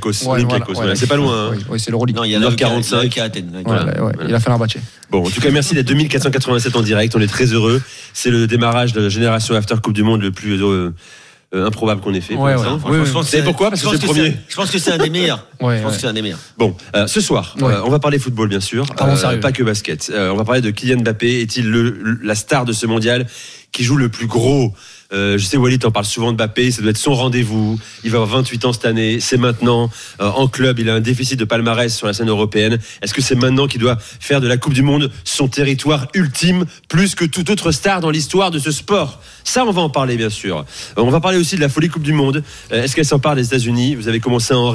Olympiakos. C'est pas loin. Oui, c'est l'Euroleague. Non, il y a 1h45 qui est à Athènes. Il a fait Fenerbahçe. Bon, en tout cas, merci d'être 2487 en direct. On est très heureux. C'est le démarrage de la génération After Coupe du Monde le plus improbable qu'on ait fait. Vous savez pourquoi ? Parce que c'est le premier. Je pense que c'est un des meilleurs. C'est un des meilleurs. Bon, ce soir, on va parler football, bien sûr. Pas que basket. On va parler de Kylian Mbappé. Est-il la star de ce mondial qui joue le plus gros ? Je sais, Walid, t'en parle souvent de Mbappé, ça doit être son rendez-vous. Il va avoir 28 ans cette année, c'est maintenant. En club, il a un déficit de palmarès sur la scène européenne. Est-ce que c'est maintenant qu'il doit faire de la Coupe du Monde son territoire ultime, plus que toute autre star dans l'histoire de ce sport ? Ça, on va en parler, bien sûr. On va parler aussi de la folie Coupe du Monde. Est-ce qu'elle s'empare des États-Unis ? Vous avez commencé à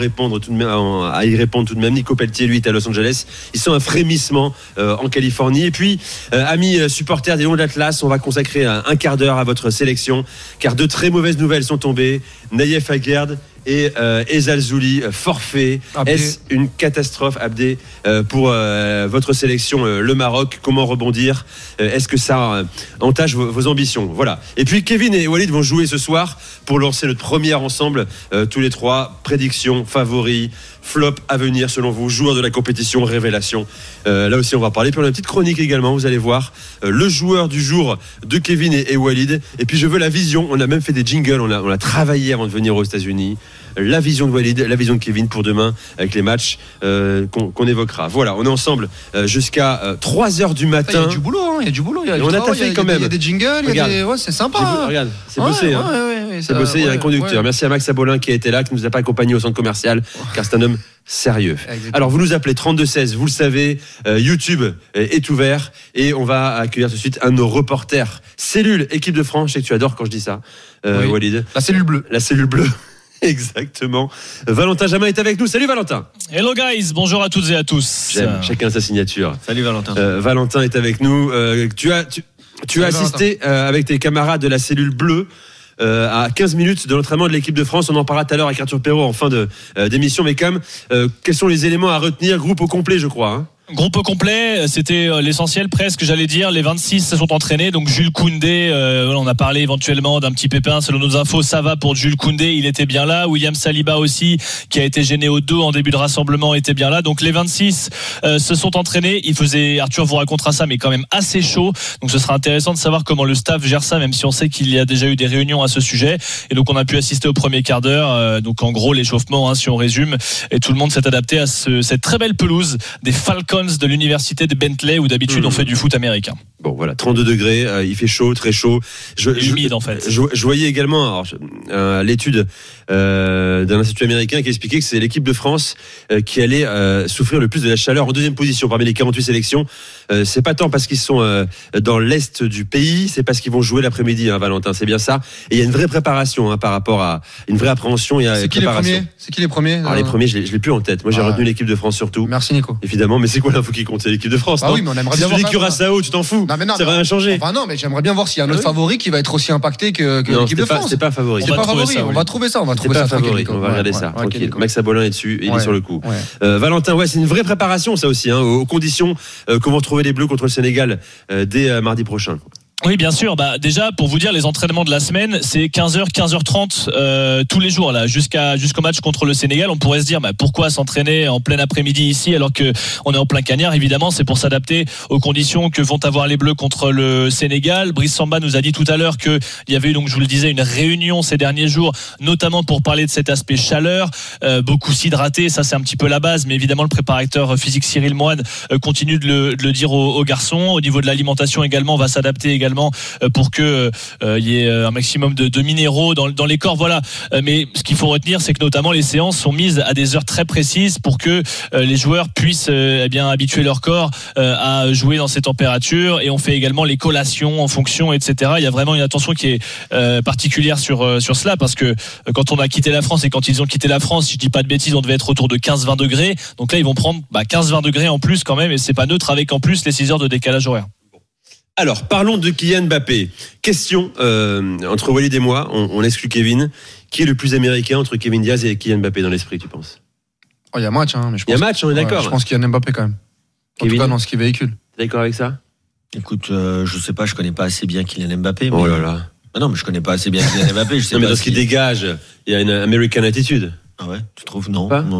y répondre tout de même. Nico Pelletier, lui, est à Los Angeles. Il sent un frémissement en Californie. Et puis, amis supporters des Lions de l'Atlas, on va consacrer un quart d'heure à votre sélection, car de très mauvaises nouvelles sont tombées. Naïef Aguerd et Ezal Zouli forfait. Est-ce une catastrophe, Abdé, pour votre sélection, le Maroc ? Comment rebondir ? Est-ce que ça entache vos ambitions ? Voilà. Et puis Kevin et Walid vont jouer ce soir pour lancer notre première ensemble, tous les trois. Prédictions, favoris, flop à venir selon vous, joueurs de la compétition, révélation. Là aussi on va parler. Puis on a une petite chronique également, vous allez voir. Le joueur du jour de Kevin et Walid. Et puis je veux la vision. On a même fait des jingles, on a travaillé avant de venir aux États-Unis. La vision de Walid, la vision de Kevin pour demain avec les matchs qu'on évoquera. Voilà, on est ensemble jusqu'à 3h du matin. Il y a du boulot, il y a du boulot. On a taffé quand même. Il y a des jingles, c'est sympa. Regarde, c'est bossé. C'est bossé, il y a un conducteur. Merci à Max Abolin qui a été là, qui ne nous a pas accompagnés au centre commercial, car c'est un homme sérieux. Exactement. Alors vous nous appelez 3216, vous le savez, YouTube est ouvert et on va accueillir tout de suite un de nos reporters. Cellule équipe de France, je sais que tu adores quand je dis ça, Walid. La cellule bleue. La cellule bleue. Exactement. Valentin Jamin est avec nous. Salut Valentin. Hello guys, bonjour à toutes et à tous. J'aime, chacun sa signature. Salut Valentin. Valentin est avec nous. Tu as assisté avec tes camarades de la cellule bleue à 15 minutes de l'entraînement de l'équipe de France. On en parlera tout à l'heure avec Arthur Perrault en fin d'émission. Mais quand même, quels sont les éléments à retenir ? Groupe au complet, je crois. Hein. Groupe au complet, c'était l'essentiel presque, j'allais dire. Les 26 se sont entraînés. Donc Jules Koundé, on a parlé éventuellement d'un petit pépin. Selon nos infos, ça va pour Jules Koundé, il était bien là. William Saliba aussi, qui a été gêné au dos en début de rassemblement, était bien là. Donc les 26 se sont entraînés. Arthur vous racontera ça, mais quand même assez chaud. Donc ce sera intéressant de savoir comment le staff gère ça, même si on sait qu'il y a déjà eu des réunions à ce sujet. Et donc on a pu assister au premier quart d'heure. Donc en gros l'échauffement, si on résume. Et tout le monde s'est adapté à cette très belle pelouse des Falcons de l'université de Bentley, où d'habitude on fait du foot américain. Bon voilà, 32 degrés, il fait chaud, très chaud. Humide en fait. Je voyais également l'étude d'un institut américain qui expliquait que c'est l'équipe de France qui allait souffrir le plus de la chaleur en deuxième position parmi les 48 sélections. C'est pas tant parce qu'ils sont dans l'est du pays, c'est parce qu'ils vont jouer l'après-midi, Valentin, c'est bien ça. Et il y a une vraie préparation par rapport à une vraie appréhension. C'est qui les premiers Alors les premiers, je l'ai plus en tête. Moi j'ai retenu l'équipe de France surtout. Merci Nico. Évidemment, mais c'est quoi l'info qui compte ? C'est l'équipe de France. Oui, mais on aimerait bien voir. Si tu dis Curaçao, tu t'en fous. Ça va rien changer. Enfin non, mais j'aimerais bien voir s'il y a un autre favori qui va être aussi impacté que l'équipe de France. C'est pas favori. On va trouver ça. C'est pas favori. On va regarder ça. Tranquille. Max Abolin est dessus. Il est sur le coup. Valentin, c'est une vraie préparation ça aussi, aux conditions qu'on va retrouver les Bleus contre le Sénégal dès mardi prochain. Oui, bien sûr. Déjà, pour vous dire, les entraînements de la semaine, c'est 15h, 15h30 tous les jours là, jusqu'au match contre le Sénégal. On pourrait se dire, pourquoi s'entraîner en plein après-midi ici alors que on est en plein cagnard ? Évidemment, c'est pour s'adapter aux conditions que vont avoir les Bleus contre le Sénégal. Brice Samba nous a dit tout à l'heure qu'il y avait eu, donc je vous le disais, une réunion ces derniers jours, notamment pour parler de cet aspect chaleur. Beaucoup s'hydrater, ça c'est un petit peu la base, mais évidemment le préparateur physique Cyril Moine continue de le dire aux garçons. Au niveau de l'alimentation également, on va s'adapter également pour que y ait un maximum de minéraux dans les corps. Voilà. Mais ce qu'il faut retenir, c'est que notamment les séances sont mises à des heures très précises pour que les joueurs puissent habituer leur corps à jouer dans ces températures. Et on fait également les collations en fonction, etc. Il y a vraiment une attention qui est particulière sur cela, parce que quand on a quitté la France et quand ils ont quitté la France, si je dis pas de bêtises, on devait être autour de 15-20 degrés. Donc là, ils vont prendre 15-20 degrés en plus quand même, et c'est pas neutre avec en plus les 6 heures de décalage horaire. Alors, parlons de Kylian Mbappé. Question entre Walid et moi, on exclut Kevin. Qui est le plus américain entre Kevin Diaz et Kylian Mbappé dans l'esprit, tu penses ? Il y a match, mais je pense. Il y a match, on est d'accord. Je pense Kylian Mbappé quand même. En tout cas, dans ce qu'il véhicule. T'es d'accord avec ça ? Écoute, je sais pas, je connais pas assez bien Kylian Mbappé. Oh là là. Non, mais je connais pas assez bien Kylian Mbappé. Je sais non, mais pas dans ce qu'il dégage, il y a une American attitude. Ah ouais, tu trouves ? Non.